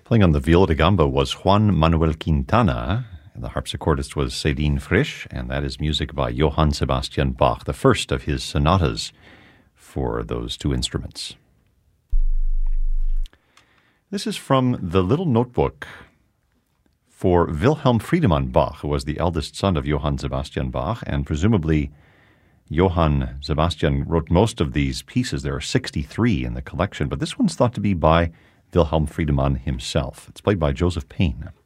Playing on the viola da gamba was Juan Manuel Quintana, and the harpsichordist was Céline Frisch, and that is music by Johann Sebastian Bach, the first of his sonatas for those two instruments. This is from the Little Notebook for Wilhelm Friedemann Bach, who was the eldest son of Johann Sebastian Bach, and presumably Johann Sebastian wrote most of these pieces. There are 63 in the collection, but this one's thought to be by Wilhelm Friedemann himself. It's played by Joseph Payne.